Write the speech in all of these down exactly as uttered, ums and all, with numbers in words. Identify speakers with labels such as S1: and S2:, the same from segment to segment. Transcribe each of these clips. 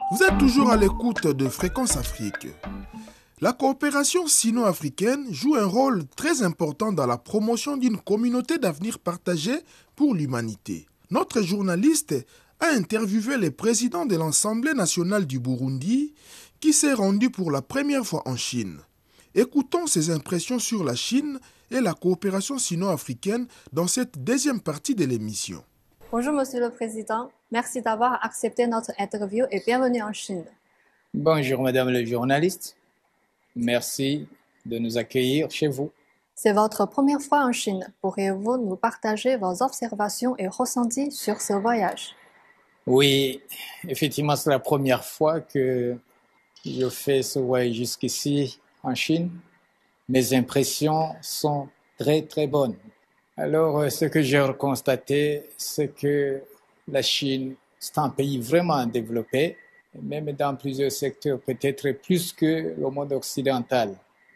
S1: Vous êtes toujours à l'écoute de Fréquence Afrique. La coopération sino-africaine joue un rôle très important dans la promotion d'une communauté d'avenir partagée pour l'humanité. Notre journaliste a interviewé le président de l'Assemblée nationale du Burundi qui s'est rendu pour la première fois en Chine. Écoutons ses impressions sur la Chine et la coopération sino-africaine dans cette deuxième partie de l'émission.
S2: Bonjour Monsieur le Président, merci d'avoir accepté notre interview et bienvenue en Chine.
S3: Bonjour Madame le journaliste, merci de nous accueillir chez vous.
S2: C'est votre première fois en Chine. Pourriez-vous nous partager vos observations et ressentis sur ce voyage?
S3: Oui, effectivement c'est la première fois que je fais ce voyage jusqu'ici en Chine. Mes impressions sont très très bonnes. Alors, ce que j'ai constaté, c'est que la Chine, c'est un pays vraiment développé, même dans plusieurs secteurs, peut-être plus que le monde occidental.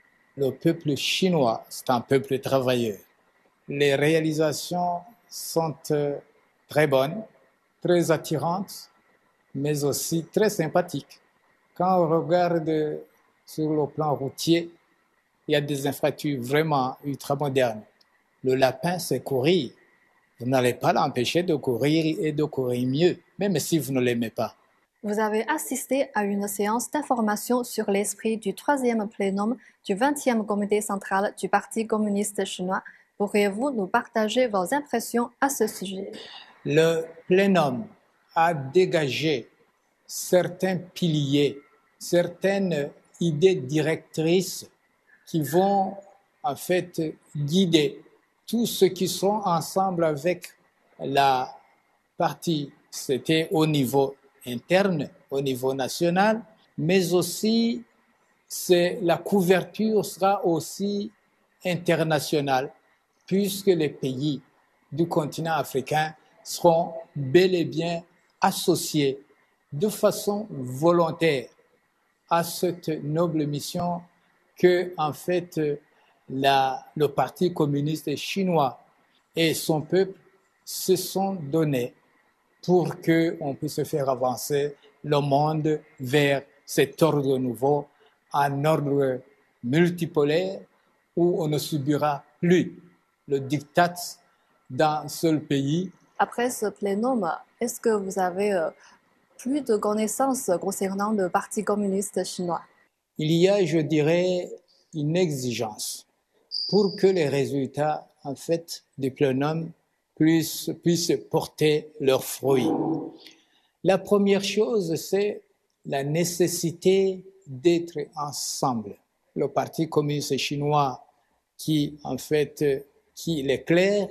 S3: Le peuple chinois, c'est un peuple travailleur. Les réalisations sont très bonnes, très attirantes, mais aussi très sympathiques. Quand on regarde sur le plan routier, il y a des infrastructures vraiment ultra modernes. Le lapin sait courir. Vous n'allez pas l'empêcher de courir et de courir mieux, même si vous ne l'aimez pas.
S2: Vous avez assisté à une séance d'information sur l'esprit du troisième plénum du vingtième comité central du Parti communiste chinois. Pourriez-vous nous partager vos impressions à ce sujet?
S3: Le plénum a dégagé certains piliers, certaines idées directrices qui vont en fait guider tous ceux qui sont ensemble avec la partie, c'était au niveau interne, au niveau national, mais aussi c'est, la couverture sera aussi internationale, puisque les pays du continent africain seront bel et bien associés de façon volontaire à cette noble mission que, en fait, La, le Parti communiste chinois et son peuple se sont donnés pour qu'on puisse faire avancer le monde vers cet ordre nouveau, un ordre multipolaire où on ne subira plus le diktat d'un seul pays.
S2: Après ce plénum, est-ce que vous avez euh, plus de connaissances concernant le Parti communiste chinois?
S3: Il y a, je dirais, une exigence pour que les résultats, en fait, du plénum puissent, puissent porter leurs fruits. La première chose, c'est la nécessité d'être ensemble. Le Parti communiste chinois qui, en fait, qui l'éclaire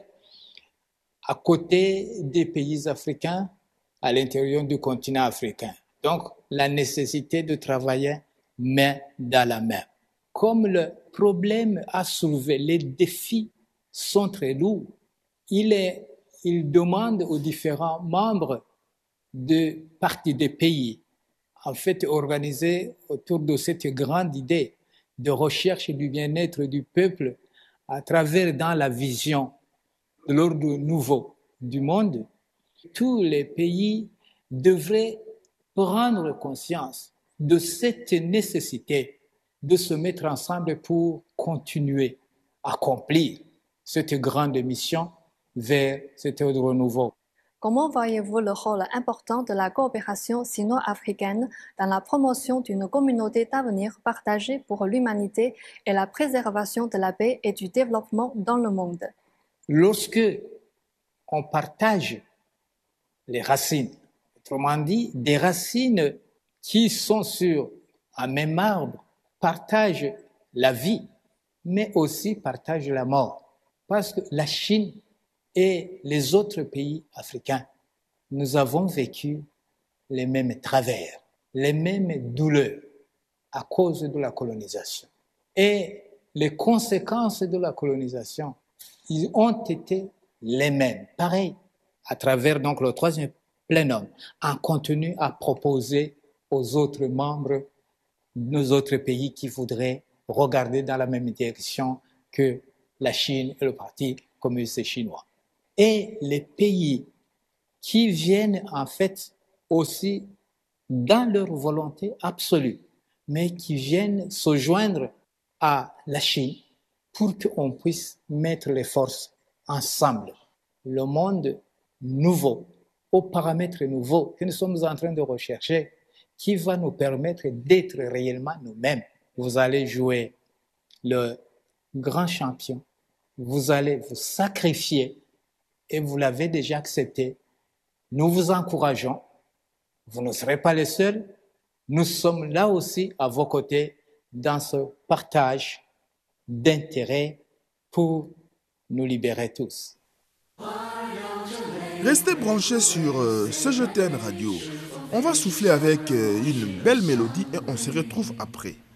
S3: à côté des pays africains, à l'intérieur du continent africain. Donc, la nécessité de travailler main dans la main. Comme le problème à soulever, les défis sont très lourds, il, est, il demande aux différents membres de parties des pays, en fait, organisés autour de cette grande idée de recherche du bien-être du peuple à travers dans la vision de l'ordre nouveau du monde. Tous les pays devraient prendre conscience de cette nécessité de se mettre ensemble pour continuer à accomplir cette grande mission vers cet ordre nouveau.
S2: Comment voyez-vous le rôle important de la coopération sino-africaine dans la promotion d'une communauté d'avenir partagée pour l'humanité et la préservation de la paix et du développement dans le monde?
S3: Lorsque on partage les racines, autrement dit, des racines qui sont sur un même arbre, partagent la vie, mais aussi partagent la mort. Parce que la Chine et les autres pays africains, nous avons vécu les mêmes travers, les mêmes douleurs à cause de la colonisation. Et les conséquences de la colonisation, ils ont été les mêmes. Pareil, à travers donc le troisième plénum, un contenu à proposer aux autres membres nos autres pays qui voudraient regarder dans la même direction que la Chine et le Parti communiste chinois. Et les pays qui viennent en fait aussi dans leur volonté absolue, mais qui viennent se joindre à la Chine pour qu'on puisse mettre les forces ensemble. Le monde nouveau, aux paramètres nouveaux que nous sommes en train de rechercher, qui va nous permettre d'être réellement nous-mêmes. Vous allez jouer le grand champion, vous allez vous sacrifier et vous l'avez déjà accepté. Nous vous encourageons, vous ne serez pas les seuls, nous sommes là aussi à vos côtés dans ce partage d'intérêts pour nous libérer tous.
S1: Restez branchés sur euh, C G T N Radio. On va souffler avec euh, une belle mélodie et on se retrouve après.